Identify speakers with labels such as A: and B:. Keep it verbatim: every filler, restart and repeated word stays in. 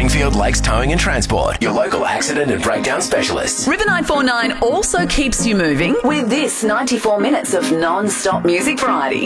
A: Springfield Lakes Towing and Transport, your local accident and breakdown specialists.
B: River nine four nine also keeps you moving with this ninety-four minutes of non-stop music variety.